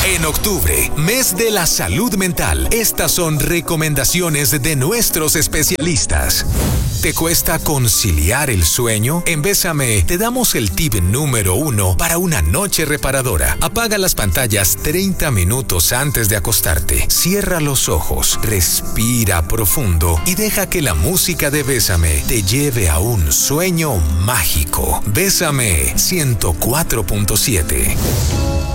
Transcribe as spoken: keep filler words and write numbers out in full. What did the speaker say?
En octubre, mes de la salud mental, estas son recomendaciones de nuestros especialistas. ¿Te cuesta conciliar el sueño? En Bésame te damos el tip número uno para una noche reparadora. Apaga las pantallas treinta minutos antes de acostarte. Cierra los ojos, respira profundo y deja que la música de Bésame te lleve a un sueño mágico. Bésame ciento cuatro punto siete.